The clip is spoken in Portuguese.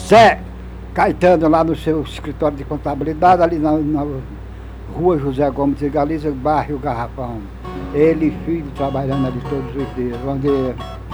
Zé Caetano, lá no seu escritório de contabilidade, ali na rua José Gomes de Galiza, bairro Garrafão. Ele e filho trabalhando ali todos os dias. Bom dia.